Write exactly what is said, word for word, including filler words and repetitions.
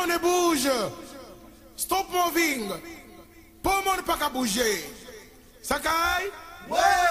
monde bouge. Stop moving. Pas le monde pas qu'à bouger. Ça caille? Ouais.